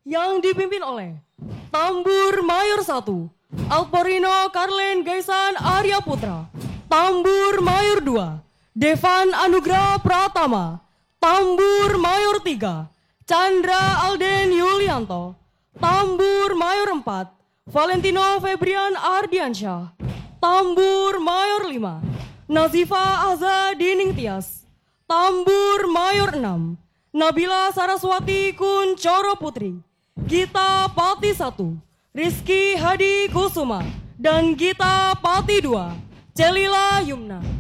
yang dipimpin oleh Tambur Mayor 1 Alporino Karlen Gaisan Arya Putra, Tambur Mayor 2 Devan Anugrah Pratama, Tambur Mayor 3 Chandra Alden Yulianto, Tambur Mayor 4 Valentino Febrian Ardiansyah, Tambur Mayor 5 Nazifa Azza Dining Tias, Tambur Mayor 6 Nabila Saraswati Kuncoro Putri, Gita Pati 1 Rizky Hadi Kusuma, dan Gita Pati 2 Celila Yumna.